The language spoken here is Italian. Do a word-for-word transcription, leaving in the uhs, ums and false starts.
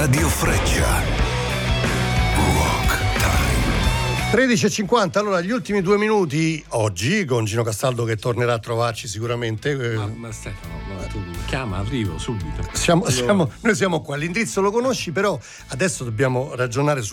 Radio Freccia. Rock Time. tredici e cinquanta, allora gli ultimi due minuti oggi con Gino Castaldo che tornerà a trovarci sicuramente. Ma, ma Stefano, ma tu chiama, arrivo subito. Siamo, siamo, noi siamo qua, l'indirizzo lo conosci, però adesso dobbiamo ragionare su